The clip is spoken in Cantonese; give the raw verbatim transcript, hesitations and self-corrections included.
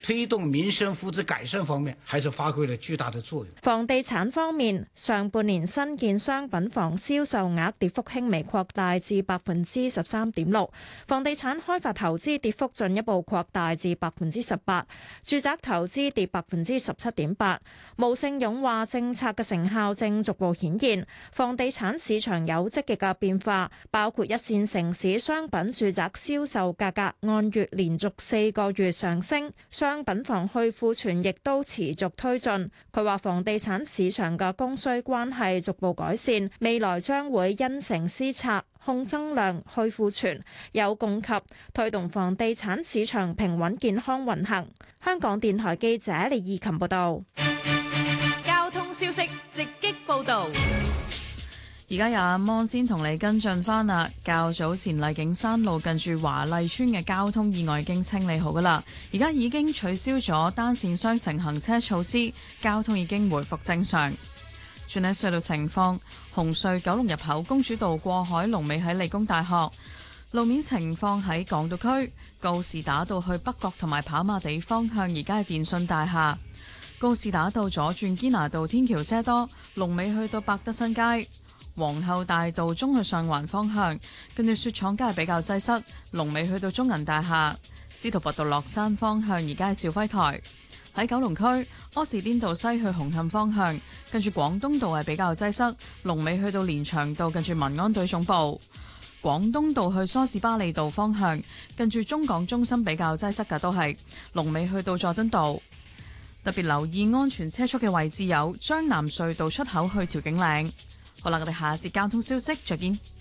推動民生福祉改善方面，還是發揮了巨大的作用。 房地產方面，上半年新建商品房銷售額跌幅輕微擴大至百分之十三點六，房地產開發投資跌幅進一步擴大至百分之十八，住宅投資跌百分之十七點八。毛盛勇話：政策嘅成效正逐步顯現，房地產市場有積極嘅變化，包括一線城市商品住宅銷售價格按月連續四個月上升。商品房去庫存亦都持續推進。佢話房地產市場嘅供需關係逐步改善，未來將會因城施策，控增量、去庫存，有供給，推動房地產市場平穩健康運行。香港電台記者李義琴報道。 交通消息直擊報道。 而家有阿芒先同你跟進翻啦。較早前麗景山路近住華麗村嘅交通意外已經清理好噶啦，而家已經取消咗單線雙程行車措施，交通已經回復正常。轉喺隧道情況，紅隧九龍入口公主道過海龍尾喺理工大學，路面情況喺港島區告士打道去北角同埋跑馬地方向，而家係電信大廈。告士打道左轉堅拿道天橋車多，龍尾去到百德新街。皇后大道中去上環方向，跟住雪廠街係比較擠塞，龍尾去到中銀大廈。司徒拔道落山方向，而家係兆輝台。喺九龍區柯士甸道西去紅磡方向，跟住廣東道係比較擠塞，龍尾去到連翔道近住民安隊總部。廣東道去梳士巴利道方向，跟住中港中心比較擠塞嘅都係龍尾去到佐敦道。特別留意安全車速嘅位置有將南隧道出口去調景嶺。好啦，我哋下一節交通消息再見。